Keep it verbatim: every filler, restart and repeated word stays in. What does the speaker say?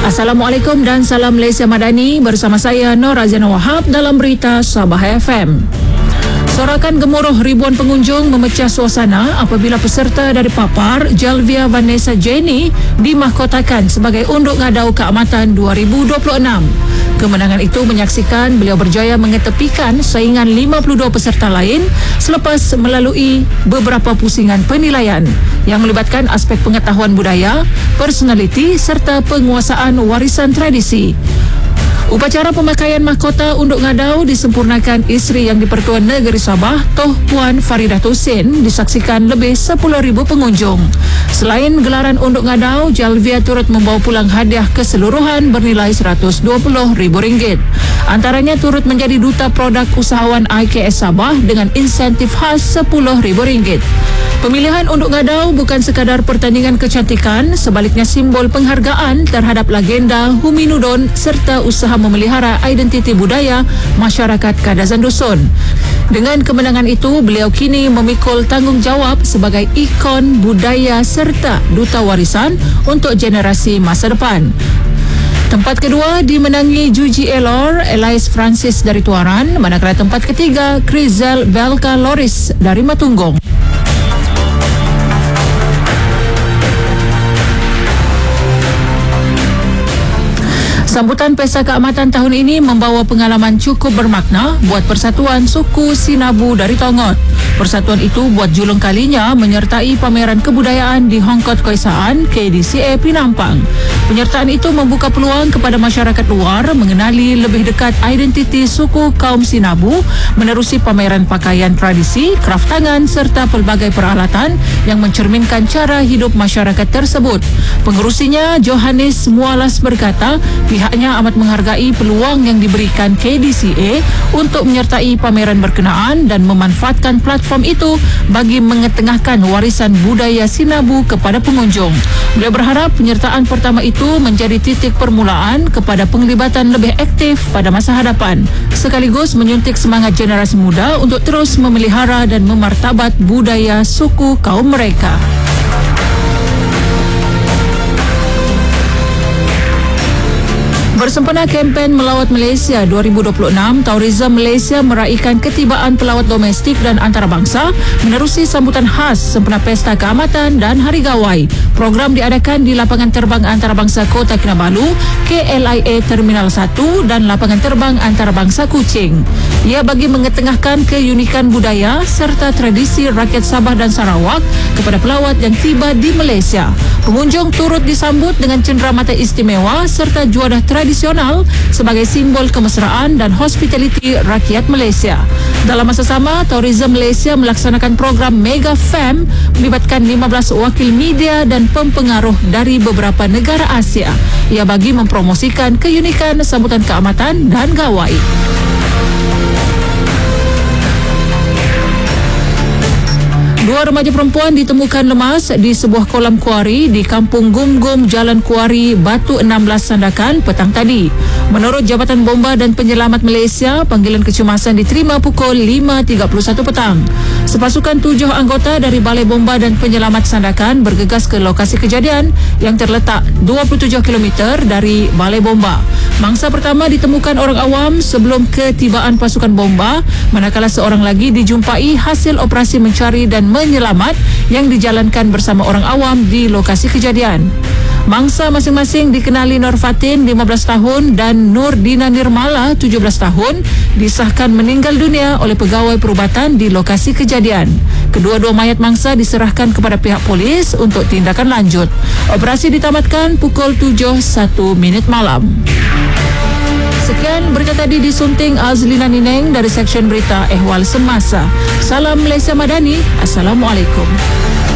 Assalamualaikum dan salam Malaysia Madani, bersama saya Nur Razana Wahab dalam berita Sabah F M. Sorakan gemuruh ribuan pengunjung memecah suasana apabila peserta dari Papar, Jalvia Vanessa Jenny, dimahkotakan sebagai Unduk Ngadau Keamatan dua ribu dua puluh enam. Kemenangan itu menyaksikan beliau berjaya mengetepikan saingan lima puluh dua peserta lain selepas melalui beberapa pusingan penilaian yang melibatkan aspek pengetahuan budaya, personaliti serta penguasaan warisan tradisi. Upacara pemakaian mahkota Unduk Ngadau disempurnakan isteri Yang di-Pertuan Negeri Sabah, Toh Puan Faridah Tosin, disaksikan lebih sepuluh ribu pengunjung. Selain gelaran Unduk Ngadau, Jalvia turut membawa pulang hadiah keseluruhan bernilai seratus dua puluh ribu ringgit. Antaranya turut menjadi duta produk usahawan I K S Sabah dengan insentif khas sepuluh ribu ringgit. Pemilihan Unduk Ngadau bukan sekadar pertandingan kecantikan, sebaliknya simbol penghargaan terhadap legenda Huminudon serta usaha memelihara identiti budaya masyarakat Kadazan Dusun. Dengan kemenangan itu, beliau kini memikul tanggungjawab sebagai ikon budaya serta duta warisan untuk generasi masa depan. Tempat kedua dimenangi Juji Elor Elais Francis dari Tuaran, manakala tempat ketiga Crizel Belka Loris dari Matunggung. Sambutan Pesta Keamatan tahun ini membawa pengalaman cukup bermakna buat Persatuan Suku Sinabu dari Tongot. Persatuan itu buat julung kalinya menyertai pameran kebudayaan di Hongkot Koisaan K D C A Pinampang. Penyertaan itu membuka peluang kepada masyarakat luar mengenali lebih dekat identiti suku kaum Sinabu, menerusi pameran pakaian tradisi, kraft tangan serta pelbagai peralatan yang mencerminkan cara hidup masyarakat tersebut. Pengerusinya, Johannes Mualas, berkata pihaknya amat menghargai peluang yang diberikan K D C A untuk menyertai pameran berkenaan dan memanfaatkan platform itu bagi mengetengahkan warisan budaya Sinabu kepada pengunjung. Beliau berharap penyertaan pertama itu menjadi titik permulaan kepada penglibatan lebih aktif pada masa hadapan, sekaligus menyuntik semangat generasi muda untuk terus memelihara dan memartabat budaya suku kaum mereka. Bersempena kempen Melawat Malaysia dua ribu dua puluh enam, Tourism Malaysia meraihkan ketibaan pelawat domestik dan antarabangsa menerusi sambutan khas sempena Pesta Keamatan dan Hari Gawai. Program diadakan di Lapangan Terbang Antarabangsa Kota Kinabalu, K L I A Terminal satu dan Lapangan Terbang Antarabangsa Kuching. Ia bagi mengetengahkan keunikan budaya serta tradisi rakyat Sabah dan Sarawak kepada pelawat yang tiba di Malaysia. Pengunjung turut disambut dengan cenderamata istimewa serta juadah tradisional sebagai simbol kemesraan dan hospitality rakyat Malaysia. Dalam masa sama, Tourism Malaysia melaksanakan program Mega Fam melibatkan lima belas wakil media dan pempengaruh dari beberapa negara Asia. Ia bagi mempromosikan keunikan sambutan keamatan dan gawai. Dua remaja perempuan ditemukan lemas di sebuah kolam kuari di Kampung Gum-Gum, Jalan Kuari, Batu enam belas, Sandakan petang tadi. Menurut Jabatan Bomba dan Penyelamat Malaysia, panggilan kecemasan diterima pukul lima tiga puluh satu petang. Sepasukan tujuh anggota dari Balai Bomba dan Penyelamat Sandakan bergegas ke lokasi kejadian yang terletak dua puluh tujuh kilometer dari Balai Bomba. Mangsa pertama ditemukan orang awam sebelum ketibaan pasukan bomba, manakala seorang lagi dijumpai hasil operasi mencari dan menyelamat yang dijalankan bersama orang awam di lokasi kejadian. Mangsa masing-masing dikenali Nur Fatin lima belas tahun dan Nur Dina Nirmala tujuh belas tahun disahkan meninggal dunia oleh pegawai perubatan di lokasi kejadian. Kedua-dua mayat mangsa diserahkan kepada pihak polis untuk tindakan lanjut. Operasi ditamatkan pukul tujuh satu minit malam. Sekian berita tadi disunting Azlina Nineng dari Seksyen Berita Ehwal Semasa. Salam Malaysia Madani. Assalamualaikum.